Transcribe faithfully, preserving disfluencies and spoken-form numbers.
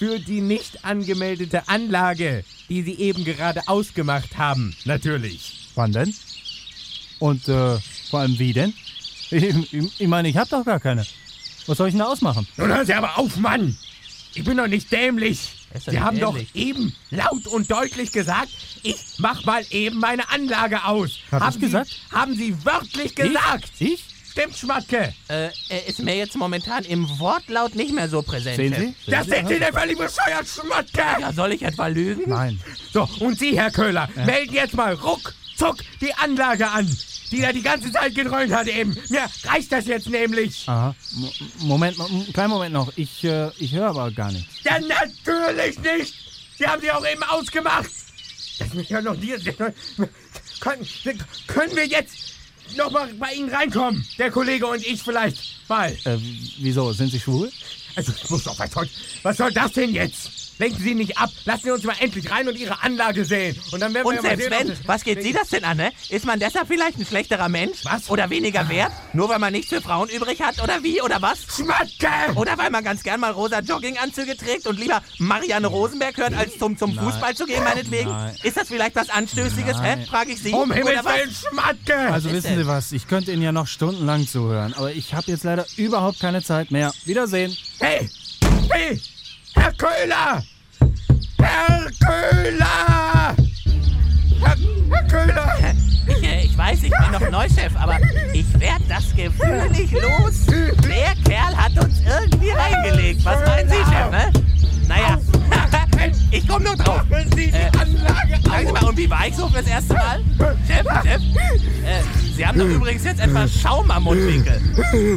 für die nicht angemeldete Anlage, die Sie eben gerade ausgemacht haben, natürlich. Wann denn? Und äh, vor allem wie denn? Ich, ich, ich meine, ich hab doch gar keine. Was soll ich denn da ausmachen? Nun hören Sie aber auf, Mann! Ich bin doch nicht dämlich. Ist doch Sie nicht haben dämlich. doch eben laut und deutlich gesagt, ich mach mal eben meine Anlage aus. Hab haben ich gesagt? Sie, haben Sie wörtlich gesagt? Ich? Stimmt, Schmatke. Äh, er ist mir jetzt momentan im Wortlaut nicht mehr so präsent. Sehen Chef. Sie? Das sind Sie denn völlig bescheuert, Schmatke. Ja, soll ich etwa lügen? Nein. So, und Sie, Herr Köhler, melden jetzt mal ruckzuck die Anlage an, die da die ganze Zeit gedröhnt hat eben. Mir reicht das jetzt nämlich. Aha. Mo- Moment, mo- kleinen Moment noch. Ich, äh, ich höre aber gar nichts. Ja, natürlich nicht. Sie haben sie auch eben ausgemacht. Das ist ja noch nie... Können, können wir jetzt noch mal bei Ihnen reinkommen? Der Kollege und ich vielleicht mal. Äh, wieso? Sind Sie schwul? Also, ich muss doch... Was soll, was soll das denn jetzt? Lenken Sie nicht ab. Lassen Sie uns mal endlich rein und Ihre Anlage sehen. Und dann werden wir Und ja mal selbst sehen, wenn, ob das- was geht Sie das denn an, ne? Ist man deshalb vielleicht ein schlechterer Mensch? Was? Oder weniger wert? Nur weil man nichts für Frauen übrig hat? Oder wie? Oder was? Schmatke! Oder weil man ganz gern mal rosa Jogginganzüge trägt und lieber Marianne Rosenberg hört, als zum, zum Nein. Fußball zu gehen, meinetwegen? Nein. Ist das vielleicht was Anstößiges, hä? Nein. Frage ich Sie. Um Himmels Oder was? Willen, Schmatke! Also ist wissen denn? Sie was, ich könnte Ihnen ja noch stundenlang zuhören, aber ich habe jetzt leider überhaupt keine Zeit mehr. Wiedersehen. Hey! Hey! Herr Köhler! Herr Köhler! Herr, Herr Köhler! Ich, äh, ich weiß, ich bin noch Neuchef, aber ich werde das Gefühl nicht los. Der Kerl hat uns irgendwie reingelegt. Was meinen Sie, Chef, ne? Naja, ich komme noch drauf. Machen Sie die Äh, Anlage Sagen Sie mal, und wie war ich so fürs erste Mal? Chef, Chef, äh, Sie haben doch übrigens jetzt etwas Schaum am Mundwinkel.